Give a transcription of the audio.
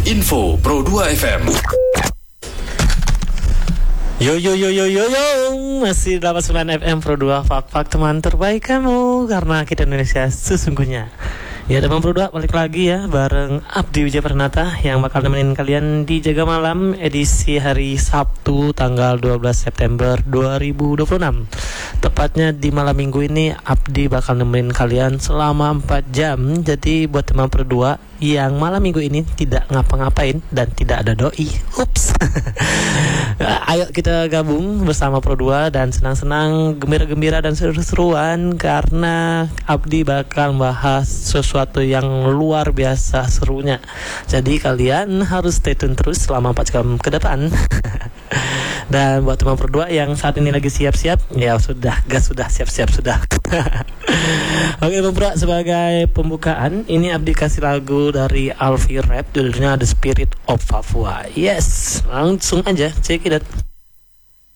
Info Pro 2 FM. Yo, masih 89 FM Pro 2 Fak teman terbaik kamu, karena kita Indonesia sesungguhnya. Ya, teman Pro 2 balik lagi ya bareng Abdi Wijaya Pranata yang bakal nemenin kalian di Jaga Malam edisi hari Sabtu tanggal 12 September 2026. Tepatnya di malam minggu ini Abdi bakal nemenin kalian selama 4 jam. Jadi buat teman Pro 2 yang malam minggu ini tidak ngapa-ngapain dan tidak ada doi, ups. Ayo kita gabung bersama Pro 2 dan senang-senang, gembira-gembira dan seru-seruan, karena Abdi bakal bahas sesuatu yang luar biasa serunya. Jadi kalian harus stay tune terus selama 4 jam ke depan. Dan buat teman Pro 2 yang saat ini lagi siap-siap, ya sudah, siap-siap sudah. Oke, teman Pro, sebagai pembukaan ini Abdi kasih lagu dari Alfie Rap, judulnya The Spirit of Papua. Yes, langsung aja check it out.